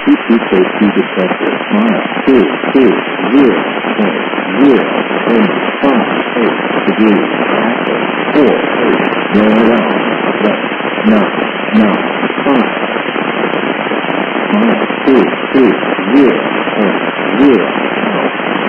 Keep safety detector. Smile. 220.085 degrees. Active. 48. Roll around. Left. 995. Smile. 220.0